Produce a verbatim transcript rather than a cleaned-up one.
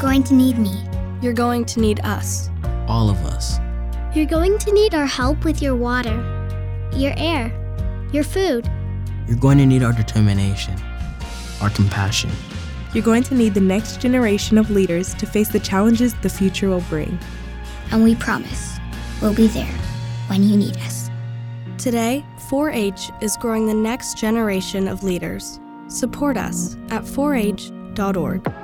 going to need me. You're going to need us. All of us. You're going to need our help with your water, your air, your food. You're going to need our determination, our compassion. You're going to need the next generation of leaders to face the challenges the future will bring. And we promise we'll be there when you need us. Today, four H is growing the next generation of leaders. Support us at four H dot org.